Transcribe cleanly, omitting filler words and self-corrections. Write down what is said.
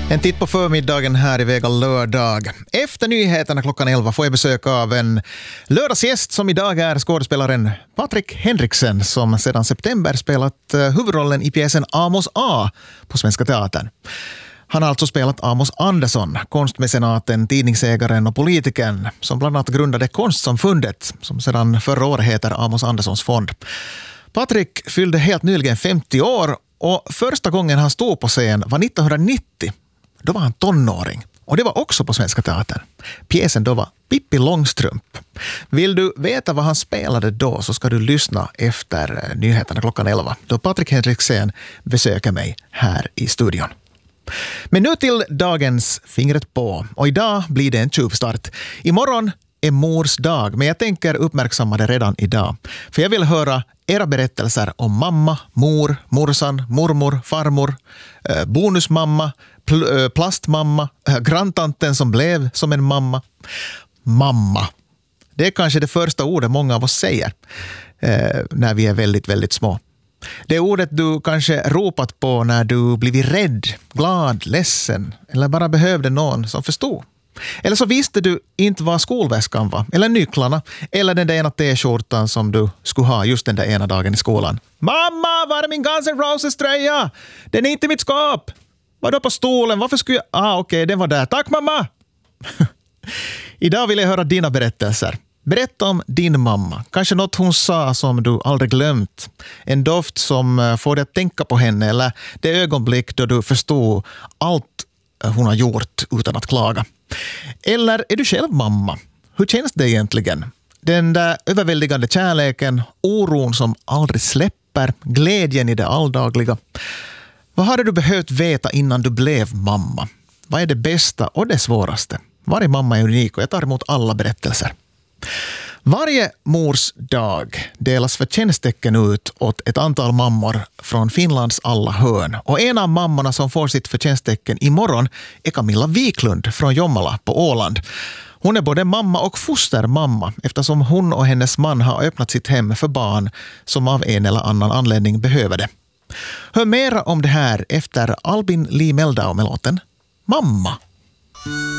En titt på förmiddagen här i Vega lördag. Efter nyheterna klockan 11 får jag besök av en lördagsgäst som idag är skådespelaren Patrik Henriksen som sedan september spelat huvudrollen i pjäsen Amos A på Svenska Teatern. Han har alltså spelat Amos Andersson, konstmecenaten, tidningsägaren och politikern som bland annat grundade Konstsamfundet som sedan förra året heter Amos Anderssons fond. Patrik fyllde helt nyligen 50 år och första gången han stod på scen var 1990. Då var han tonåring. Och det var också på Svenska Teatern. Pjäsen då var Pippi Långstrump. Vill du veta vad han spelade då så ska du lyssna efter nyheterna klockan 11. Då Patrik Henriksen besöker mig här i studion. Men nu till dagens Fingret på. Och idag blir det en tjuvstart. Imorgon är mors dag, men jag tänker uppmärksamma det redan idag. För jag vill höra era berättelser om mamma, mor, morsan, mormor, farmor, bonusmamma, plastmamma, granntanten som blev som en mamma. Mamma. Det är kanske det första ordet många av oss säger när vi är väldigt, väldigt små. Det är ordet du kanske ropat på när du blivit rädd, glad, ledsen eller bara behövde någon som förstod. Eller så visste du inte vad skolväskan var, eller nycklarna, eller den där ena t-skjortan som du skulle ha just den där ena dagen i skolan. Mamma, var är min Guns N' Roses-tröja? Den är inte i mitt skåp. Var då på stolen? Varför skulle jag... Okej, den var där. Tack mamma! Idag vill jag höra dina berättelser. Berätta om din mamma. Kanske något hon sa som du aldrig glömt. En doft som får dig att tänka på henne, eller det ögonblick då du förstod allt hon har gjort utan att klaga. Eller är du själv mamma? Hur känns det egentligen? Den där överväldigande kärleken, oron som aldrig släpper, glädjen i det alldagliga. Vad hade du behövt veta innan du blev mamma? Vad är det bästa och det svåraste? Varje mamma är unik och jag tar emot alla berättelser. Varje mors dag delas förtjänsttecken ut åt ett antal mammor från Finlands alla hörn. Och en av mammorna som får sitt förtjänsttecken imorgon är Camilla Wiklund från Jomala på Åland. Hon är både mamma och fostermamma eftersom hon och hennes man har öppnat sitt hem för barn som av en eller annan anledning behöver det. Hör mera om det här efter Albin Lee Meldau med låten Mamma.